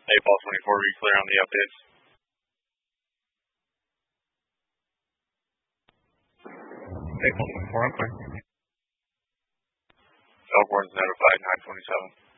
Hey, Paul 24, be clear on the updates. Hey, Paul 24, I'm clear. Elkhorn's notified 927.